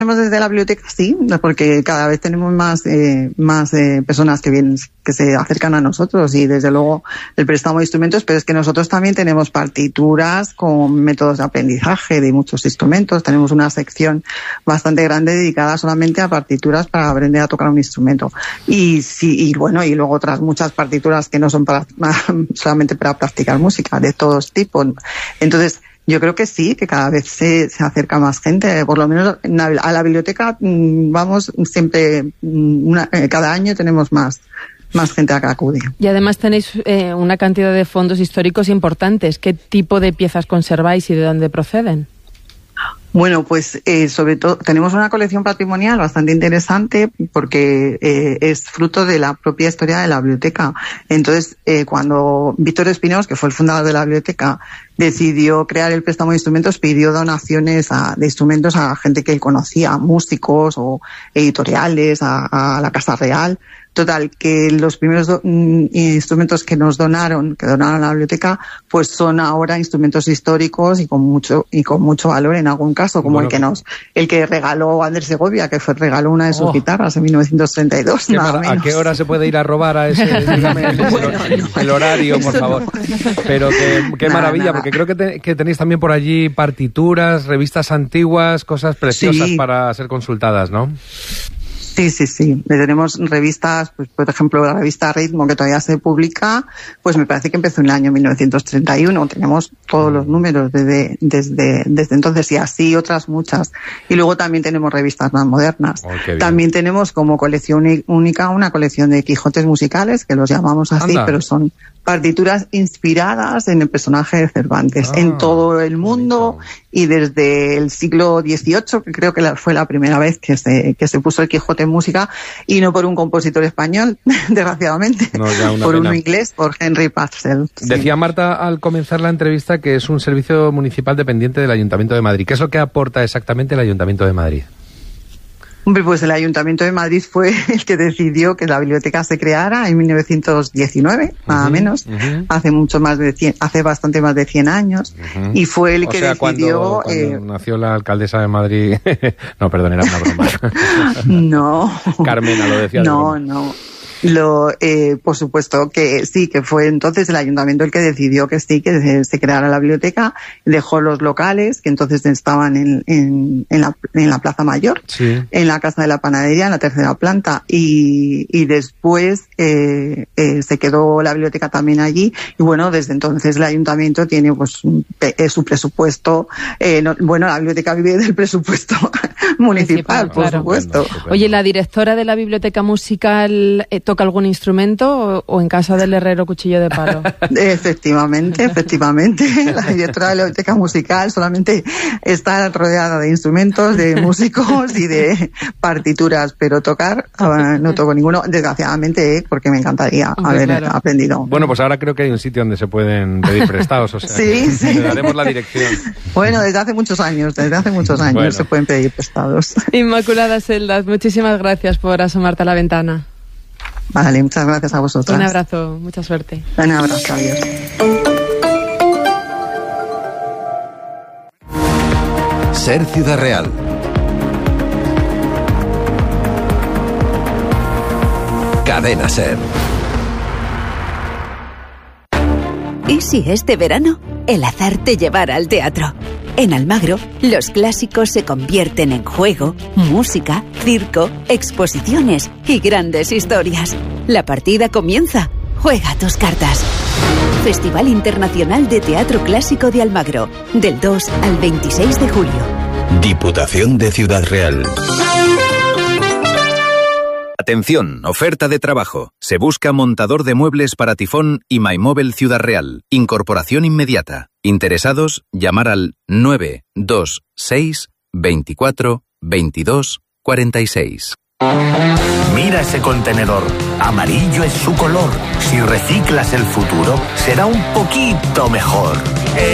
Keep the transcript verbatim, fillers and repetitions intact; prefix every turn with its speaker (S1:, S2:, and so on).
S1: desde la biblioteca, sí, porque cada vez tenemos más eh, más eh, personas que vienen, que se acercan a nosotros, y desde luego el préstamo de instrumentos, pero es que nosotros también tenemos partituras con métodos de aprendizaje de muchos instrumentos. Tenemos una sección bastante grande dedicada solamente a partituras para aprender a tocar un instrumento. Y sí, y bueno, y luego otras muchas partituras que no son para solamente para practicar música, de todos tipos. Entonces, yo creo que sí, que cada vez se, se acerca más gente. Por lo menos a la biblioteca vamos siempre, una, cada año tenemos más, más gente a que acude.
S2: Y además tenéis eh, una cantidad de fondos históricos importantes. ¿Qué tipo de piezas conserváis y de dónde proceden?
S1: Bueno, pues eh, sobre todo tenemos una colección patrimonial bastante interesante porque eh, es fruto de la propia historia de la biblioteca. Entonces, eh, cuando Víctor Espinós, que fue el fundador de la biblioteca, decidió crear el préstamo de instrumentos, pidió donaciones a, de instrumentos a gente que él conocía, músicos o editoriales, a, a la Casa Real. Total, que los primeros do, mm, instrumentos que nos donaron, que donaron a la biblioteca, pues son ahora instrumentos históricos y con mucho y con mucho valor en algún caso, como bueno, el que nos, el que regaló Andrés Segovia, que fue, regaló una de sus oh. guitarras en mil novecientos treinta y dos. Nada
S3: para,
S1: menos.
S3: ¿A qué hora se puede ir a robar a ese? Dígame, el, bueno, el, no, el horario, por favor. No. Pero qué, qué nada, maravilla, nada. Porque creo que, te, que tenéis también por allí partituras, revistas antiguas, cosas preciosas sí. para ser consultadas, ¿no?
S1: Sí, sí, sí. Tenemos revistas, pues por ejemplo la revista Ritmo, que todavía se publica, pues me parece que empezó en el año mil novecientos treinta y uno. Tenemos todos los números desde, desde, desde entonces, y así otras muchas. Y luego también tenemos revistas más modernas. Oh, también tenemos como colección única una colección de Quijotes musicales, que los llamamos así, Anda. pero son partituras inspiradas en el personaje de Cervantes, ah, en todo el mundo, bonito. Y desde el siglo dieciocho, que creo que la, fue la primera vez que se, que se puso el Quijote en música, y no por un compositor español, desgraciadamente, no, por pena. uno inglés, por Henry Purcell. Sí.
S3: Decía Marta al comenzar la entrevista que es un servicio municipal dependiente del Ayuntamiento de Madrid. ¿Qué es lo que aporta exactamente el Ayuntamiento de Madrid?
S1: Hombre, pues el Ayuntamiento de Madrid fue el que decidió que la biblioteca se creara en mil novecientos diecinueve, uh-huh, nada menos, uh-huh. hace mucho más de cien, hace bastante más de cien años, uh-huh. y fue el
S3: o
S1: que
S3: sea,
S1: decidió...
S3: Cuando, cuando eh... nació la alcaldesa de Madrid... no, perdón, era una broma.
S1: no.
S3: Carmena lo decía.
S1: No, no. Lo, eh, por supuesto que sí, que fue entonces el ayuntamiento el que decidió que sí, que se, se creara la biblioteca, dejó los locales, que entonces estaban en, en, en, la, en la Plaza Mayor, sí. en la Casa de la Panadería, en la tercera planta, y, y después eh, eh, se quedó la biblioteca también allí, y bueno, desde entonces el ayuntamiento tiene pues un, eh, su presupuesto, eh, no, bueno, la biblioteca vive del presupuesto municipal, por claro. supuesto.
S2: Oye, ¿la directora de la biblioteca musical eh, toca algún instrumento o, o en casa del herrero cuchillo de palo?
S1: Efectivamente, efectivamente. La directora de la biblioteca musical solamente está rodeada de instrumentos, de músicos y de partituras, pero tocar uh, no toco ninguno, desgraciadamente, ¿eh? porque me encantaría Hombre, haber claro. aprendido.
S3: Bueno, pues ahora creo que hay un sitio donde se pueden pedir prestados, o sea,
S1: sí,
S3: que
S1: sí.
S3: le daremos la dirección.
S1: Bueno, desde hace muchos años, desde hace muchos años bueno. se pueden pedir prestados.
S2: Inmaculada Seldas, muchísimas gracias por asomarte a la ventana.
S1: Vale, muchas gracias a vosotras.
S2: Un abrazo, mucha suerte.
S1: Un abrazo, adiós.
S4: Ser Ciudad Real. Cadena Ser.
S5: ¿Y si este verano el azar te llevara al teatro? En Almagro, los clásicos se convierten en juego, música, circo, exposiciones y grandes historias. La partida comienza. Juega tus cartas. Festival Internacional de Teatro Clásico de Almagro, del dos al veintiséis de julio.
S4: Diputación de Ciudad Real.
S6: Atención, oferta de trabajo. Se busca montador de muebles para Tifón y MyMóvel Ciudad Real. Incorporación inmediata. Interesados, llamar al nueve dos seis veinticuatro veintidós cuarenta y seis.
S7: Mira ese contenedor. Amarillo es su color. Si reciclas el futuro, será un poquito mejor.